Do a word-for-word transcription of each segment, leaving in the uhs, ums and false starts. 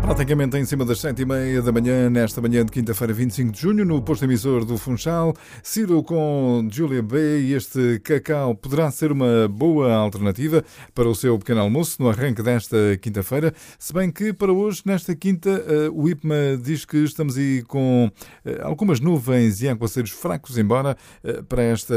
Praticamente em cima das sete e meia da manhã, nesta manhã de quinta-feira, vinte e cinco de junho, no posto emissor do Funchal, Ciro com Julia B. E este cacau poderá ser uma boa alternativa para o seu pequeno almoço no arranque desta quinta-feira, se bem que para hoje, nesta quinta, o I P M A diz que estamos aí com algumas nuvens e aguaceiros fracos, embora para este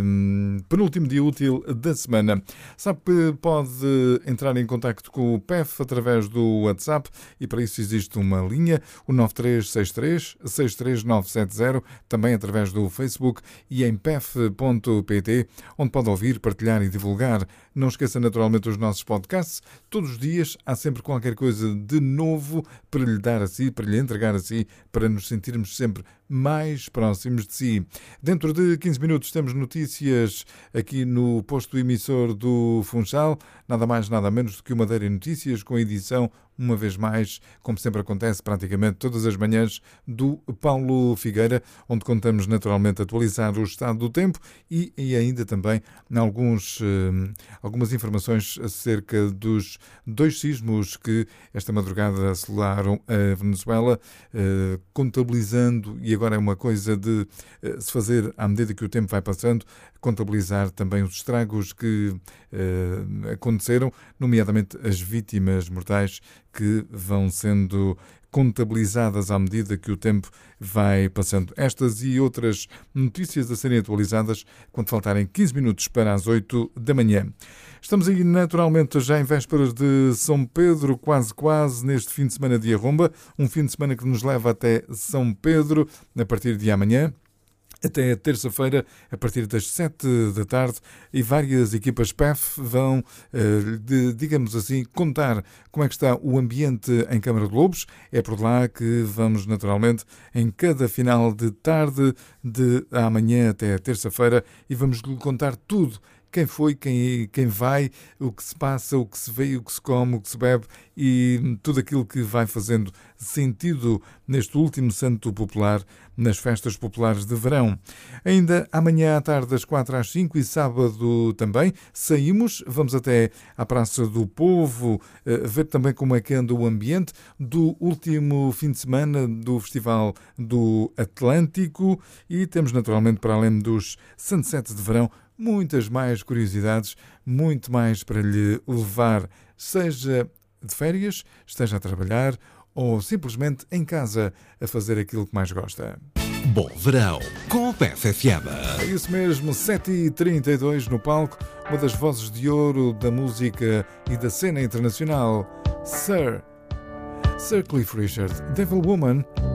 um, penúltimo dia útil da semana. Sabe que pode entrar em contacto com o P E F através do WhatsApp e para isso existe uma linha, o nove três seis três, seis três nove sete zero, também através do Facebook e em p e f ponto p t, onde pode ouvir, partilhar e divulgar. Não esqueça naturalmente os nossos podcasts. Todos os dias há sempre qualquer coisa de novo para lhe dar a si, para lhe entregar a si, para nos sentirmos sempre mais próximos de si. Dentro de quinze minutos temos notícias aqui no posto emissor do Funchal. Nada mais, nada menos do que uma Madeira Notícias, com edição, uma vez mais, como sempre acontece praticamente todas as manhãs, do Paulo Figueira, onde contamos naturalmente atualizar o estado do tempo e, e ainda também alguns, algumas informações acerca dos dois sismos que esta madrugada assolaram a Venezuela, contabilizando, e agora é uma coisa de se fazer à medida que o tempo vai passando, contabilizar também os estragos que uh, aconteceram, nomeadamente as vítimas mortais que vão sendo contabilizadas à medida que o tempo vai passando. Estas e outras notícias a serem atualizadas quando faltarem quinze minutos para as oito da manhã. Estamos aí naturalmente já em vésperas de São Pedro, quase quase, neste fim de semana de arromba, um fim de semana que nos leva até São Pedro a partir de amanhã, até terça-feira, a partir das sete da tarde, e várias equipas P E F vão, de, digamos assim, contar como é que está o ambiente em Câmara de Lobos. É por lá que vamos, naturalmente, em cada final de tarde, de amanhã até terça-feira, e vamos lhe contar tudo. Quem foi, quem, quem vai, o que se passa, o que se vê, o que se come, o que se bebe e tudo aquilo que vai fazendo sentido neste último santo popular, nas festas populares de verão. Ainda amanhã à tarde, das quatro às cinco, e sábado também, saímos, vamos até à Praça do Povo, ver também como é que anda o ambiente do último fim de semana do Festival do Atlântico, e temos naturalmente, para além dos sunsets de verão, muitas mais curiosidades, muito mais para lhe levar, seja de férias, esteja a trabalhar ou simplesmente em casa a fazer aquilo que mais gosta. Bom verão com a P F F M. É isso mesmo, sete e trinta e dois no palco, uma das vozes de ouro da música e da cena internacional, Sir, Sir Cliff Richard, Devil Woman.